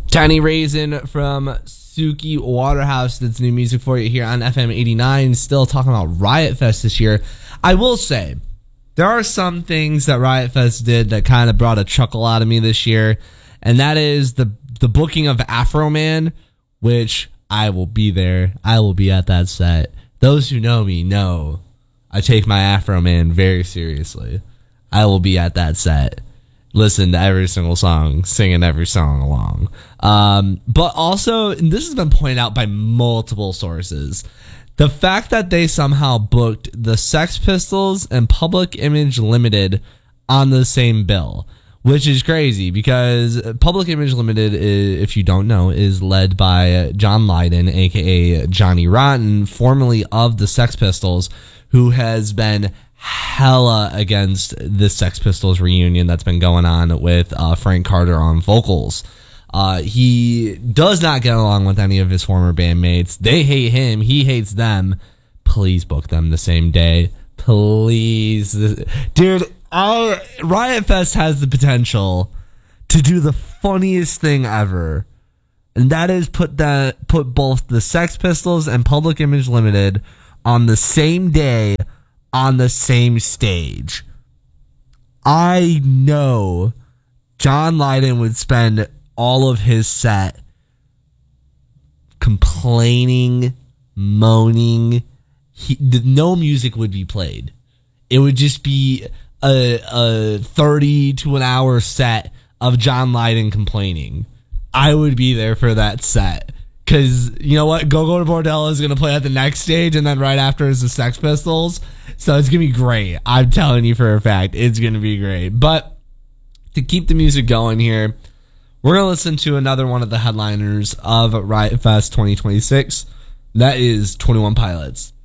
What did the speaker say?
Tiny Raisin from Suki Waterhouse. That's new music for you here on FM 89. Still talking about Riot Fest this year. I will say, there are some things that Riot Fest did that kind of brought a chuckle out of me this year. And that is the booking of Afroman, which I will be there. I will be at that set. Those who know me know I take my Afroman very seriously. I will be at that set. Listen to every single song, singing every song along. But also, and this has been pointed out by multiple sources, the fact that they somehow booked the Sex Pistols and Public Image Limited on the same bill, which is crazy because Public Image Limited, if you don't know, is led by John Lydon, a.k.a. Johnny Rotten, formerly of the Sex Pistols, who has been hella against the Sex Pistols reunion that's been going on with Frank Carter on vocals. He does not get along with any of his former bandmates. They hate him. He hates them. Please book them the same day. Please. Dude, Riot Fest has the potential to do the funniest thing ever. And that is put both the Sex Pistols and Public Image Limited on the same day on the same stage. I know John Lydon would spend all of his set complaining, moaning. No music would be played. It would just be a 30 to an hour set of John Lydon complaining. I would be there for that set. Because, you know what? Go to Bordello is going to play at the next stage, and then right after is the Sex Pistols. So it's going to be great. I'm telling you for a fact, it's going to be great. But to keep the music going here, we're going to listen to another one of the headliners of Riot Fest 2026. That is 21 Pilots.